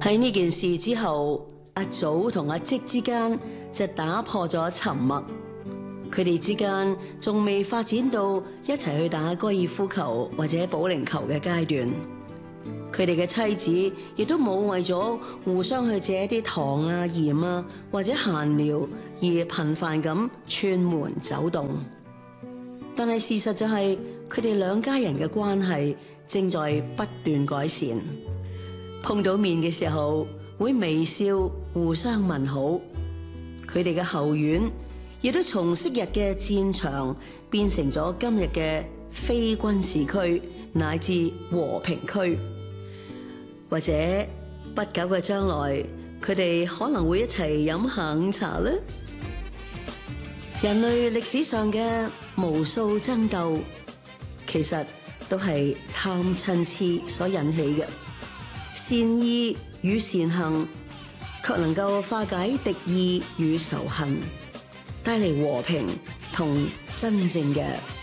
喺呢件事之後，阿祖同阿積之間就打破咗沉默。佢哋之間仲未發展到一齊去打高爾夫球或者保齡球嘅階段。佢哋嘅妻子亦都冇為咗互相去借一啲糖啊、鹽啊或者閒聊而頻繁咁串門走動。但係事實就係佢哋兩家人嘅關係正在不斷改善。碰到面嘅時候會微笑互相問好。佢哋嘅後院亦都從昔日嘅戰場變成咗今日嘅非軍事區乃至和平區。或者不久嘅將來，佢哋可能會一齊飲下午茶咧。人類歷史上嘅無數爭鬥，其實都係貪嗔癡所引起嘅。善意與善行，卻能夠化解敵意與仇恨，帶嚟和平同真正嘅